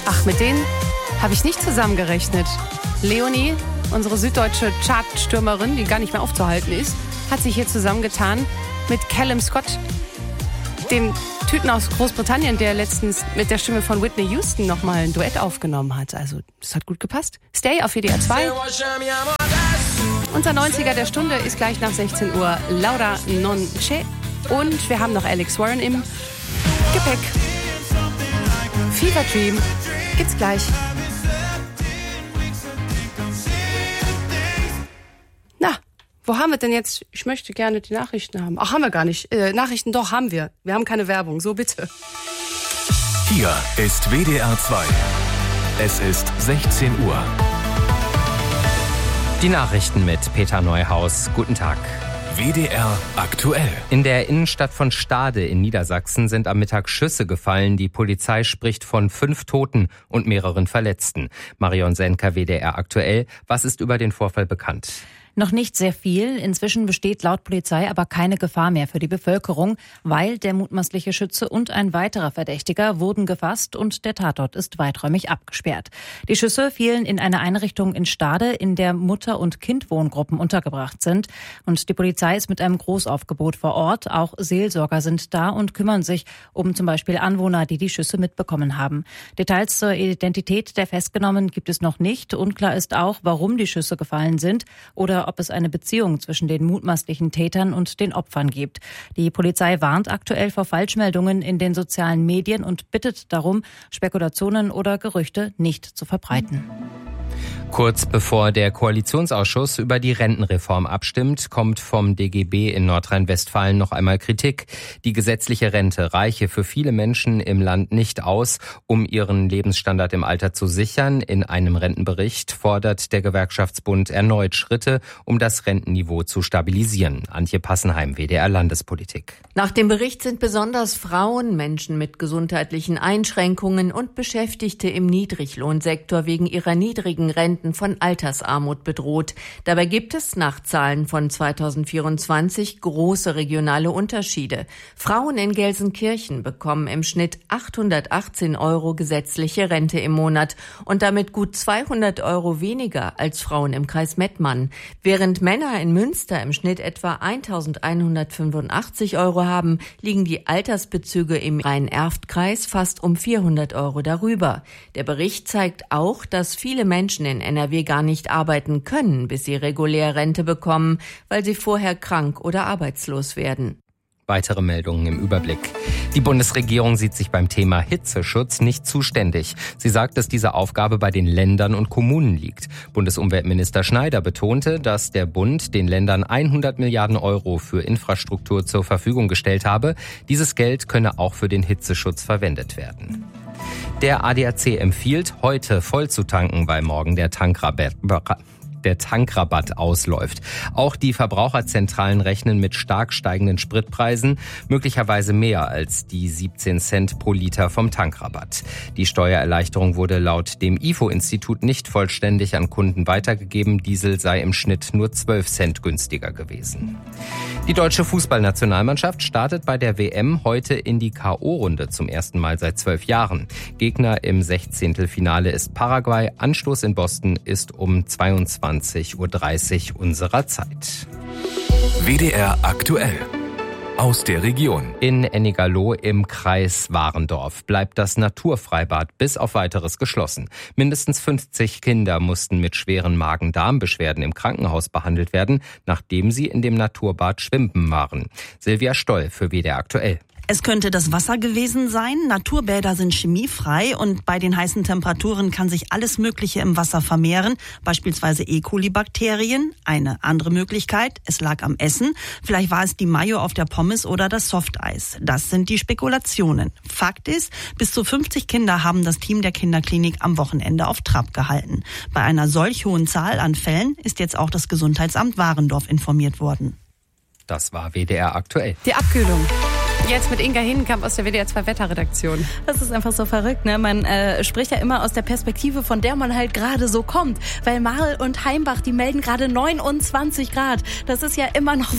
Ach, mit denen habe ich nicht zusammengerechnet. Leonie, unsere süddeutsche Chartstürmerin, die gar nicht mehr aufzuhalten ist, hat sich hier zusammengetan mit Callum Scott, dem Typen aus Großbritannien, der letztens mit der Stimme von Whitney Houston nochmal ein Duett aufgenommen hat. Also, das hat gut gepasst. Stay auf WDR 2. Unser 90er der Stunde ist gleich nach 16 Uhr Laura Non C'è. Und wir haben noch Alex Warren im Gepäck. Fever Dream gibt's gleich. Na, wo haben wir denn jetzt? Ich möchte gerne die Nachrichten haben. Ach, haben wir gar nicht. Nachrichten doch, haben wir. Wir haben keine Werbung, so bitte. Hier ist WDR 2. Es ist 16 Uhr. Die Nachrichten mit Peter Neuhaus. Guten Tag. WDR aktuell. In der Innenstadt von Stade in Niedersachsen sind am Mittag Schüsse gefallen. Die Polizei spricht von 5 Toten und mehreren Verletzten. Marion Senker, WDR aktuell. Was ist über den Vorfall bekannt? Noch nicht sehr viel. Inzwischen besteht laut Polizei aber keine Gefahr mehr für die Bevölkerung, weil der mutmaßliche Schütze und ein weiterer Verdächtiger wurden gefasst und der Tatort ist weiträumig abgesperrt. Die Schüsse fielen in eine Einrichtung in Stade, in der Mutter- und Kindwohngruppen untergebracht sind. Und die Polizei ist mit einem Großaufgebot vor Ort. Auch Seelsorger sind da und kümmern sich um zum Beispiel Anwohner, die die Schüsse mitbekommen haben. Details zur Identität der Festgenommenen gibt es noch nicht. Unklar ist auch, warum die Schüsse gefallen sind oder ob es eine Beziehung zwischen den mutmaßlichen Tätern und den Opfern gibt. Die Polizei warnt aktuell vor Falschmeldungen in den sozialen Medien und bittet darum, Spekulationen oder Gerüchte nicht zu verbreiten. Kurz bevor der Koalitionsausschuss über die Rentenreform abstimmt, kommt vom DGB in Nordrhein-Westfalen noch einmal Kritik. Die gesetzliche Rente reiche für viele Menschen im Land nicht aus, um ihren Lebensstandard im Alter zu sichern. In einem Rentenbericht fordert der Gewerkschaftsbund erneut Schritte, um das Rentenniveau zu stabilisieren. Antje Passenheim, WDR Landespolitik. Nach dem Bericht sind besonders Frauen, Menschen mit gesundheitlichen Einschränkungen und Beschäftigte im Niedriglohnsektor wegen ihrer niedrigen Renten von Altersarmut bedroht. Dabei gibt es nach Zahlen von 2024 große regionale Unterschiede. Frauen in Gelsenkirchen bekommen im Schnitt 818 € gesetzliche Rente im Monat und damit gut 200 € weniger als Frauen im Kreis Mettmann. Während Männer in Münster im Schnitt etwa 1.185 € haben, liegen die Altersbezüge im Rhein-Erft-Kreis fast um 400 € darüber. Der Bericht zeigt auch, dass viele Menschen in NRW gar nicht arbeiten können, bis sie regulär Rente bekommen, weil sie vorher krank oder arbeitslos werden. Weitere Meldungen im Überblick. Die Bundesregierung sieht sich beim Thema Hitzeschutz nicht zuständig. Sie sagt, dass diese Aufgabe bei den Ländern und Kommunen liegt. Bundesumweltminister Schneider betonte, dass der Bund den Ländern 100 Milliarden € für Infrastruktur zur Verfügung gestellt habe. Dieses Geld könne auch für den Hitzeschutz verwendet werden. Der ADAC empfiehlt, heute voll zu tanken, weil morgen der Tankrabatt ausläuft. Auch die Verbraucherzentralen rechnen mit stark steigenden Spritpreisen, möglicherweise mehr als die 17 Cent pro Liter vom Tankrabatt. Die Steuererleichterung wurde laut dem IFO-Institut nicht vollständig an Kunden weitergegeben. Diesel sei im Schnitt nur 12 Cent günstiger gewesen. Die deutsche Fußballnationalmannschaft startet bei der WM heute in die K.O.-Runde zum ersten Mal seit 12 Jahren. Gegner im 16. Finale ist Paraguay. Anstoß in Boston ist um 22:30 Uhr unserer Zeit. WDR aktuell. Aus der Region. In Ennigerloh im Kreis Warendorf bleibt das Naturfreibad bis auf Weiteres geschlossen. Mindestens 50 Kinder mussten mit schweren Magen-Darm-Beschwerden im Krankenhaus behandelt werden, nachdem sie in dem Naturbad schwimmen waren. Silvia Stoll für WDR aktuell. Es könnte das Wasser gewesen sein. Naturbäder sind chemiefrei und bei den heißen Temperaturen kann sich alles Mögliche im Wasser vermehren, beispielsweise E. coli-Bakterien. Eine andere Möglichkeit, es lag am Essen. Vielleicht war es die Mayo auf der Pommes oder das Softeis. Das sind die Spekulationen. Fakt ist, bis zu 50 Kinder haben das Team der Kinderklinik am Wochenende auf Trab gehalten. Bei einer solch hohen Zahl an Fällen ist jetzt auch das Gesundheitsamt Warendorf informiert worden. Das war WDR aktuell. Die Abkühlung. Jetzt mit Inga Hinenkamp aus der WDR 2 Wetterredaktion. Das ist einfach so verrückt, ne? Man spricht ja immer aus der Perspektive, von der man halt gerade so kommt. Weil Marl und Heimbach, die melden gerade 29 Grad. Das ist ja immer noch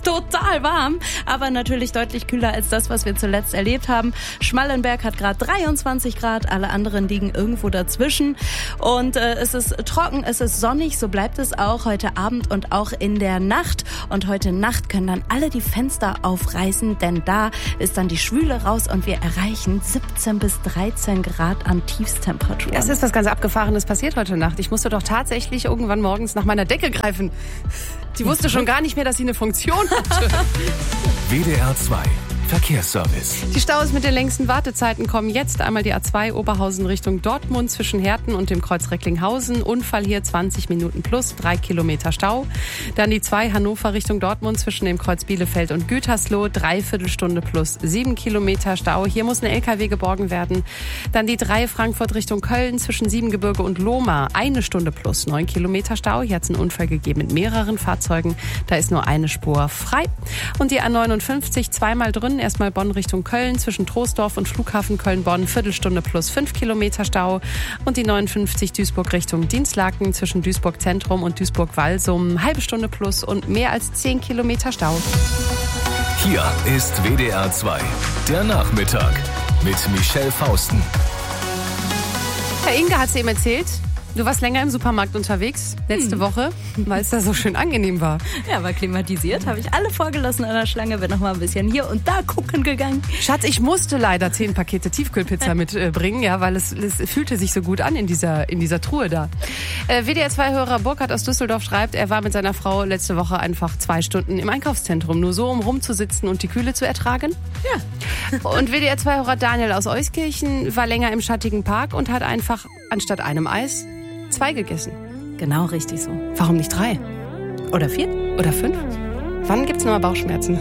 total warm, aber natürlich deutlich kühler als das, was wir zuletzt erlebt haben. Schmallenberg hat gerade 23 Grad, alle anderen liegen irgendwo dazwischen. Und es ist trocken, es ist sonnig, so bleibt es auch heute Abend und auch in der Nacht. Und heute Nacht können dann alle die Fenster aufreißen, denn da ist dann die Schwüle raus und wir erreichen 17 bis 13 Grad an Tiefstemperatur. Es ist was ganz Abgefahrenes passiert heute Nacht. Ich musste doch tatsächlich irgendwann morgens nach meiner Decke greifen. Die wusste schon gar nicht mehr, dass sie eine Funktion hatte. WDR 2 Verkehrsservice. Die Staus mit den längsten Wartezeiten kommen jetzt. Einmal die A2 Oberhausen Richtung Dortmund zwischen Herten und dem Kreuz Recklinghausen. Unfall hier 20 Minuten plus, 3 Kilometer Stau. Dann die 2 Hannover Richtung Dortmund zwischen dem Kreuz Bielefeld und Gütersloh. 3/4 Stunde plus, 7 Kilometer Stau. Hier muss ein LKW geborgen werden. Dann die 3 Frankfurt Richtung Köln zwischen Siebengebirge und Lohmar. 1 Stunde plus, 9 Kilometer Stau. Hier hat es einen Unfall gegeben mit mehreren Fahrzeugen. Da ist nur eine Spur frei. Und die A59 zweimal drin. Erstmal Bonn Richtung Köln zwischen Troisdorf und Flughafen Köln-Bonn. Viertelstunde plus 5 Kilometer Stau. Und die 59 Duisburg Richtung Dienstlaken zwischen Duisburg Zentrum und Duisburg-Walsum. Halbe Stunde plus und mehr als 10 Kilometer Stau. Hier ist WDR 2, der Nachmittag mit Michelle Fausten. Herr Inge hat es eben erzählt. Du warst länger im Supermarkt unterwegs letzte Woche, weil es da so schön angenehm war. Ja, war klimatisiert, habe ich alle vorgelassen an der Schlange, bin noch mal ein bisschen hier und da gucken gegangen. Schatz, ich musste leider 10 Pakete Tiefkühlpizza mitbringen, ja, weil es fühlte sich so gut an in dieser Truhe da. WDR-2-Hörer Burkhard aus Düsseldorf schreibt, er war mit seiner Frau letzte Woche einfach 2 Stunden im Einkaufszentrum, nur so, um rumzusitzen und die Kühle zu ertragen. Ja. Und WDR-2-Hörer Daniel aus Euskirchen war länger im schattigen Park und hat einfach anstatt einem Eis 2 gegessen. Genau richtig so. Warum nicht 3? Oder 4? Oder 5? Wann gibt's nochmal Bauchschmerzen?